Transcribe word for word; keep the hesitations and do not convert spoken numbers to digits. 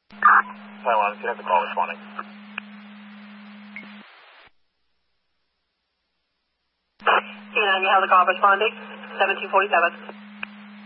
Taiwan, can I have the call responding? And you have the call responding, seventeen forty-seven.